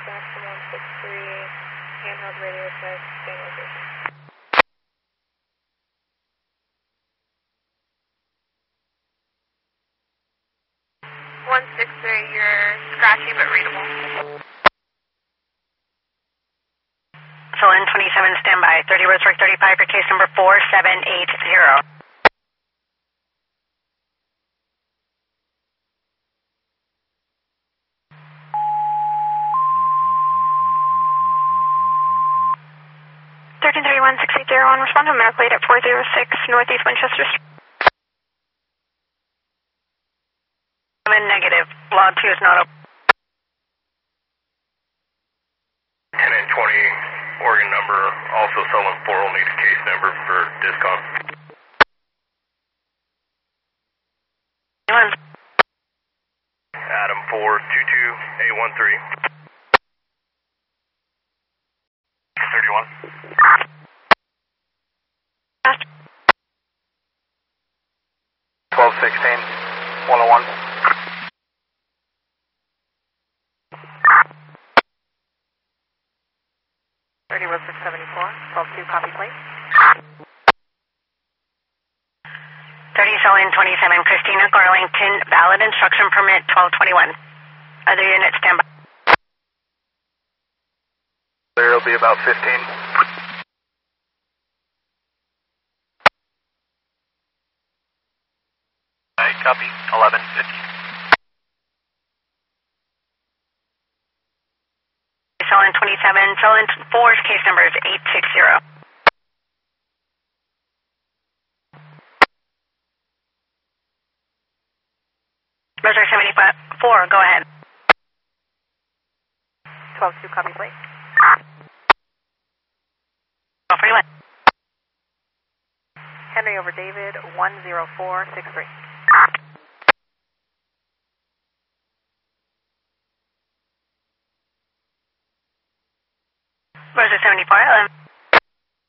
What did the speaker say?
Jackson 163, handheld radio check, stand location. 163, you're scratchy but readable. Solon 27, standby. 30 Roseburg 35 for case number 4780. Respond to American Lead at 406 Northeast Winchester Street. Negative. Log 2 is not open. 10 and 20 Oregon number, also Solon 4 will need a case number for Discom. Adam 422 813. 31. 1216 101. 30 was 674, 12-2, copy plate. 30 Solon 27, Christina Garlington, valid instruction permit 1221. Other units stand by. There will be about 15. Copy, 1150. Solon 27, Solon 4's case number is 860. Roser 74, go ahead. 12-2, copy plate. 1241. Henry over David, 10463. Roser 74,